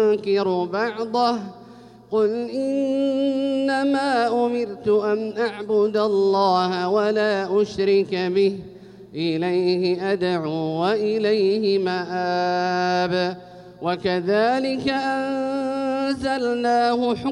ننكر بعضه قل إنما أمرت أن أعبد الله ولا أشرك به إليه أدعو وإليه مآب وكذلك أنزلناه